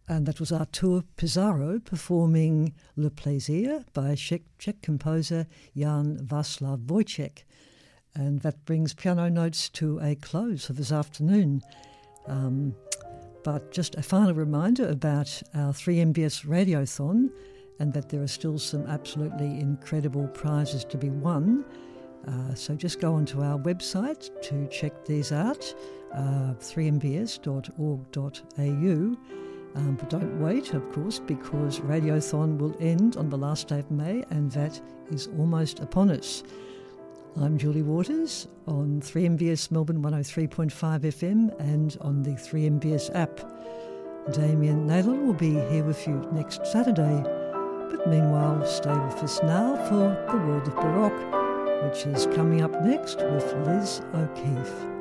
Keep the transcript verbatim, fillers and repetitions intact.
And that was Artur Pizarro performing Le Plaisir by Czech, Czech composer Jan Václav Wojciech. And that brings Piano Notes to a close for this afternoon. Um, but just a final reminder about our three M B S Radiothon, and that there are still some absolutely incredible prizes to be won. Uh, so just go onto our website to check these out, uh, three m b s dot org dot a u. Um, but don't wait, of course, because Radiothon will end on the last day of May, and that is almost upon us. I'm Julie Waters on three M B S Melbourne one oh three point five F M and on the three M B S app. Damien Naylor will be here with you next Saturday. But meanwhile, stay with us now for The World of Baroque, which is coming up next with Liz O'Keeffe.